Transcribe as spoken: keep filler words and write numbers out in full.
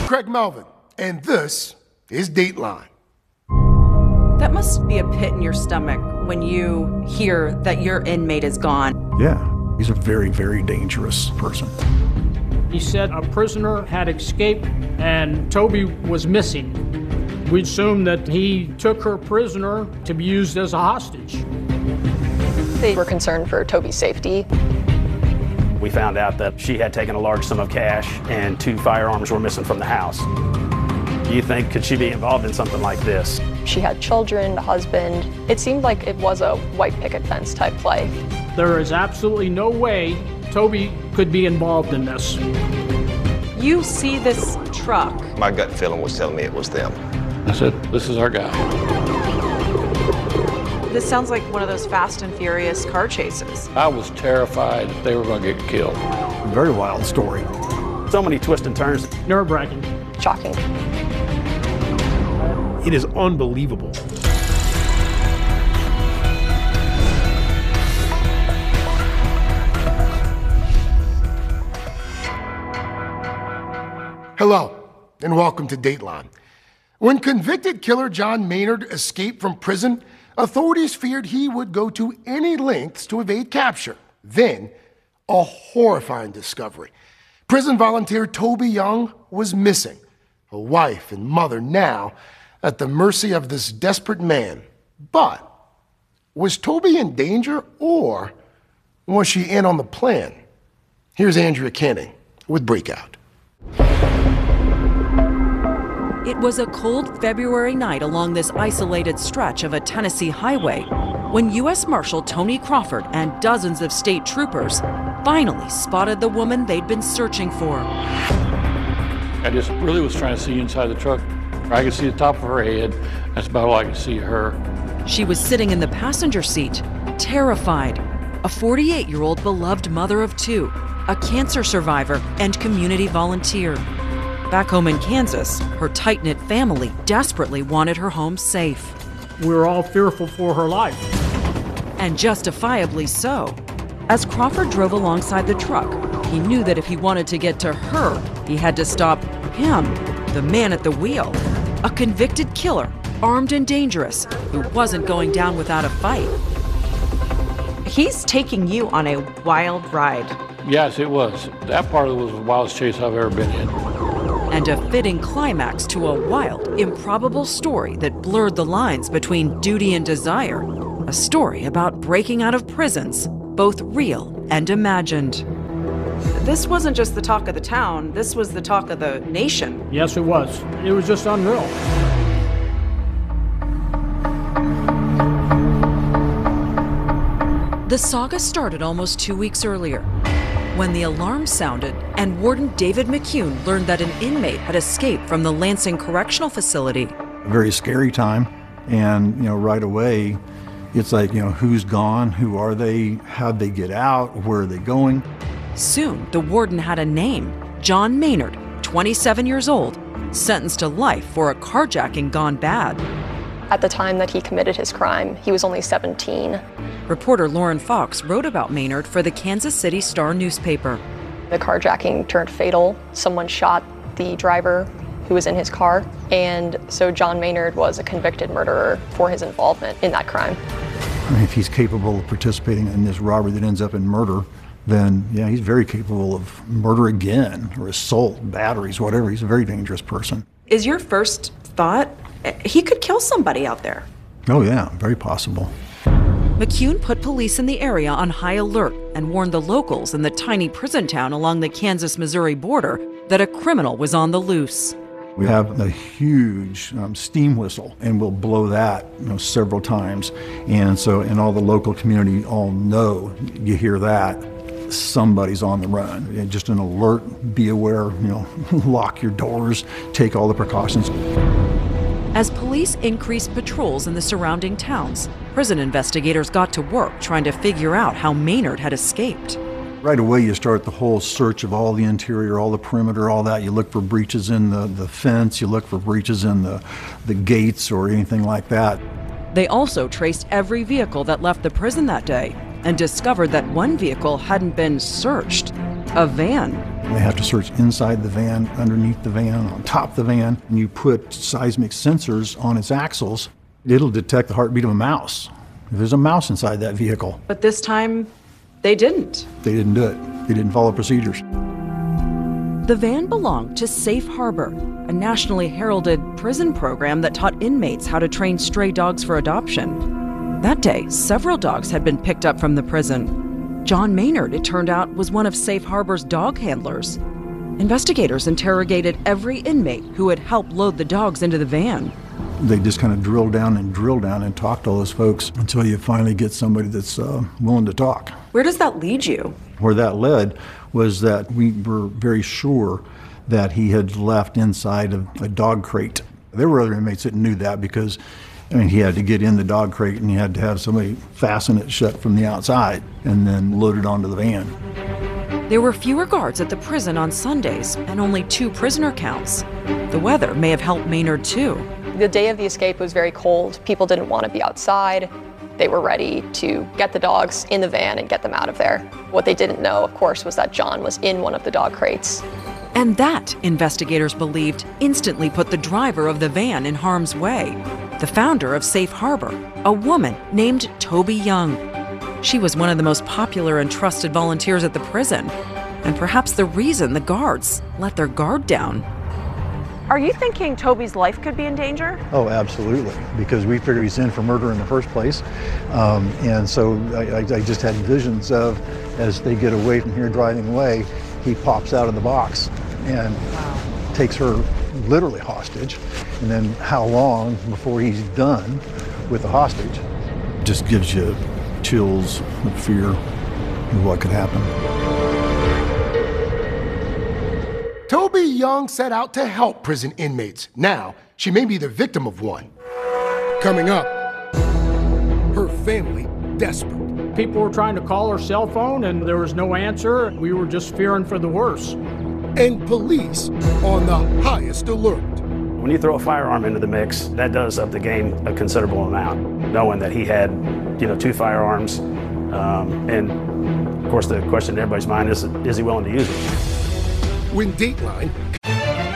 Craig Melvin, and this is Dateline. That must be a pit in your stomach when you hear that your inmate is gone. Yeah, he's a very, very dangerous person. He said a prisoner had escaped and Toby was missing. We assumed that he took her prisoner to be used as a hostage. They were concerned for Toby's safety. We found out that she had taken a large sum of cash and two firearms were missing from the house. Do you think, could she be involved in something like this? She had children, a husband. It seemed like it was a white picket fence type play. There is absolutely no way Toby could be involved in this. You see this truck. My gut feeling was telling me it was them. I said, this is our guy. This sounds like one of those Fast and Furious car chases. I was terrified that they were going to get killed. Very wild story. So many twists and turns. Nerve-wracking. Shocking. It is unbelievable. Hello, and welcome to Dateline. When convicted killer John Maynard escaped from prison, authorities feared he would go to any lengths to evade capture. Then, a horrifying discovery. Prison volunteer Toby Young was missing. A wife and mother now at the mercy of this desperate man. But was Toby in danger, or was she in on the plan? Here's Andrea Canning with Breakout. It was a cold February night along this isolated stretch of a Tennessee highway when U S Marshal Tony Crawford and dozens of state troopers finally spotted the woman they'd been searching for. I just really was trying to see inside the truck. I could see the top of her head. That's about all I could see of her. She was sitting in the passenger seat, terrified. A forty-eight-year-old beloved mother of two, a cancer survivor, and community volunteer. Back home in Kansas, her tight-knit family desperately wanted her home safe. We were all fearful for her life. And justifiably so. As Crawford drove alongside the truck, he knew that if he wanted to get to her, he had to stop him, the man at the wheel. A convicted killer, armed and dangerous, who wasn't going down without a fight. He's taking you on a wild ride. Yes, it was. That part of it was the wildest chase I've ever been in. And a fitting climax to a wild, improbable story that blurred the lines between duty and desire. A story about breaking out of prisons, both real and imagined. This wasn't just the talk of the town, this was the talk of the nation. Yes, it was. It was just unreal. The saga started almost two weeks earlier, when the alarm sounded and Warden David McCune learned that an inmate had escaped from the Lansing Correctional Facility. A very scary time, and you know, right away, it's like, you know, who's gone, who are they, how'd they get out, where are they going? Soon, the warden had a name, John Maynard, twenty-seven years old, sentenced to life for a carjacking gone bad. At the time that he committed his crime, he was only seventeen. Reporter Lauren Fox wrote about Maynard for the Kansas City Star newspaper. The carjacking turned fatal. Someone shot the driver who was in his car, and so John Maynard was a convicted murderer for his involvement in that crime. I mean, if he's capable of participating in this robbery that ends up in murder, then yeah, he's very capable of murder again, or assault, batteries, whatever. He's a very dangerous person. Is your first thought, he could kill somebody out there? Oh yeah, very possible. McCune put police in the area on high alert and warned the locals in the tiny prison town along the Kansas-Missouri border that a criminal was on the loose. We have a huge um, steam whistle, and we'll blow that, you know, several times. And so, and all the local community all know, you hear that, somebody's on the run. And just an alert, be aware, you know, lock your doors, take all the precautions. As police increased patrols in the surrounding towns, prison investigators got to work trying to figure out how Maynard had escaped. Right away, you start the whole search of all the interior, all the perimeter, all that. You look for breaches in the, the fence, you look for breaches in the, the gates or anything like that. They also traced every vehicle that left the prison that day and discovered that one vehicle hadn't been searched, a van. They have to search inside the van, underneath the van, on top of the van, and you put seismic sensors on its axles. It'll detect the heartbeat of a mouse. If there's a mouse inside that vehicle. But this time, they didn't. They didn't do it. They didn't follow procedures. The van belonged to Safe Harbor, a nationally heralded prison program that taught inmates how to train stray dogs for adoption. That day, several dogs had been picked up from the prison. John Maynard, it turned out, was one of Safe Harbor's dog handlers. Investigators interrogated every inmate who had helped load the dogs into the van. They just kind of drill down and drill down and talk to all those folks until you finally get somebody that's uh, willing to talk. Where does that lead you? Where that led was that we were very sure that he had left inside of a dog crate. There were other inmates that knew that because, I mean, he had to get in the dog crate and he had to have somebody fasten it shut from the outside and then load it onto the van. There were fewer guards at the prison on Sundays and only two prisoner counts. The weather may have helped Maynard too. The day of the escape was very cold. People didn't want to be outside. They were ready to get the dogs in the van and get them out of there. What they didn't know, of course, was that John was in one of the dog crates. And that, investigators believed, instantly put the driver of the van in harm's way. The founder of Safe Harbor, a woman named Toby Young. She was one of the most popular and trusted volunteers at the prison, and perhaps the reason the guards let their guard down. Are you thinking Toby's life could be in danger? Oh, absolutely, because we figured he's in for murder in the first place. Um, and so I, I just had visions of, as they get away from here driving away, he pops out of the box and wow. takes her literally hostage. And then how long before he's done with the hostage? Just gives you chills of fear of what could happen. Toby Young set out to help prison inmates. Now, she may be the victim of one. Coming up, her family desperate. People were trying to call her cell phone and there was no answer. We were just fearing for the worst. And police on the highest alert. When you throw a firearm into the mix, that does up the game a considerable amount, knowing that he had, you know, two firearms. Um, and of course, the question in everybody's mind is, is he willing to use it? When Dateline